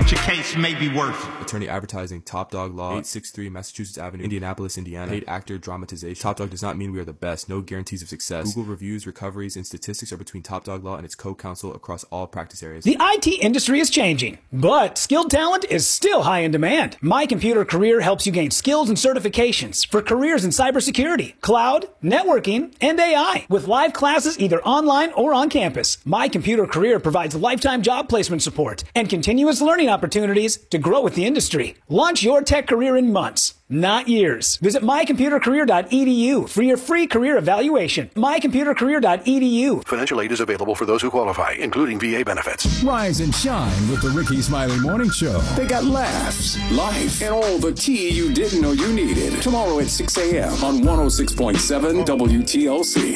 what your case may be worth. Attorney Advertising, Top Dog Law, 863 Massachusetts Avenue, Indianapolis, Indiana. Paid actor dramatization. Top Dog does not mean we are the best. No guarantees of success. Google reviews, recoveries, and statistics are between Top Dog Law and its co-counsel across all practice areas. The IT industry is changing, but skilled talent is still high in demand. My Computer Career helps you gain skills and certifications for careers in cybersecurity, cloud, networking, and AI. With live classes either online or on campus, My Computer Career provides lifetime job placement support and continuous learning opportunities to grow with the industry. Launch your tech career in months, not years. Visit mycomputercareer.edu for your free career evaluation. mycomputercareer.edu. Financial aid is available for those who qualify, including VA benefits. Rise and shine with the Ricky Smiley Morning Show. They got laughs, life, and all the tea you didn't know you needed. Tomorrow at 6 a.m. on 106.7 WTLC.